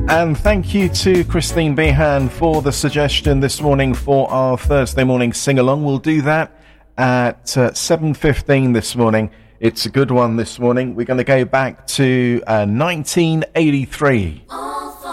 And thank you to Christine Behan for the suggestion this morning for our Thursday morning sing-along. We'll do that at 7:15 this morning. It's a good one this morning. We're going to go back to 1983.